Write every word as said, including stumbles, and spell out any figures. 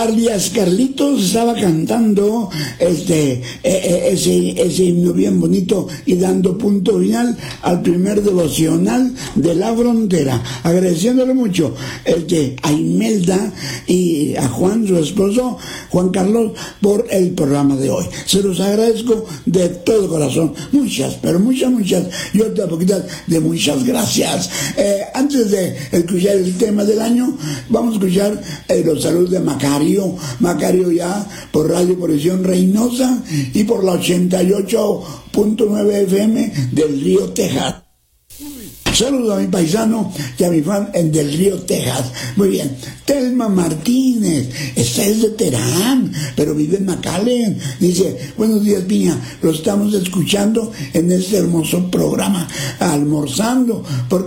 Alias Carlitos estaba cantando este eh, ese, ese himno bien bonito y dando punto final al primer devocional de la frontera, agradeciéndole mucho este, a Imelda y a Juan, su esposo, Juan Carlos, por el programa de hoy. Se los agradezco de todo corazón, muchas, pero muchas, muchas, y otra poquita de muchas gracias. Eh, antes de escuchar el tema del año, vamos a escuchar eh, los saludos de Macario. Macario ya por Radio Porción Reynosa y por la ochenta y ocho punto nueve F M del Río, Texas. Saludos a mi paisano y a mi fan en del Río, Texas. Muy bien. Telma Martínez, esta es de Terán, pero vive en McAllen. Dice, buenos días, Piña, lo estamos escuchando en este hermoso programa, almorzando, porque